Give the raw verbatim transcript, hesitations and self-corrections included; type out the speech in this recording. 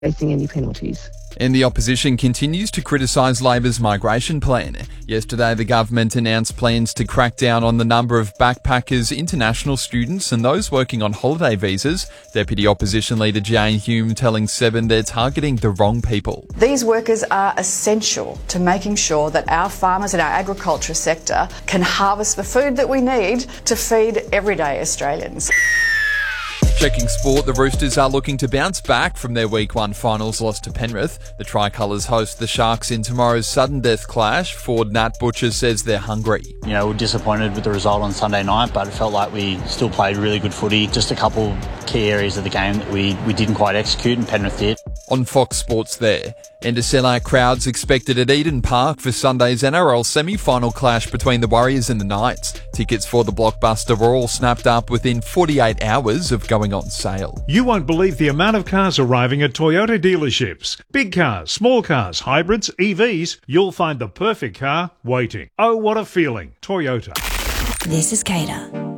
facing any penalties. And the opposition continues to criticise Labor's migration plan. Yesterday, the government announced plans to crack down on the number of backpackers, international students and those working on holiday visas. Deputy Opposition Leader Jane Hume telling Seven they're targeting the wrong people. These workers are essential to making sure that our farmers and our agriculture sector can harvest the food that we need to feed everyday Australians. Checking sport, the Roosters are looking to bounce back from their Week one finals loss to Penrith. The Tricolours host the Sharks in tomorrow's sudden death clash. Forward Nat Butcher says they're hungry. You know, we're disappointed with the result on Sunday night, but it felt like we still played really good footy. Just a couple key areas of the game that we, we didn't quite execute, and Penrith did. On Fox Sports there, and a sellout crowds expected at Eden Park for Sunday's N R L semi-final clash between the Warriors and the Knights. Tickets for the blockbuster were all snapped up within forty-eight hours of going on sale. You won't believe the amount of cars arriving at Toyota dealerships. Big cars, small cars, hybrids, E Vs. You'll find the perfect car waiting. Oh, what a feeling. Toyota. This is Cater.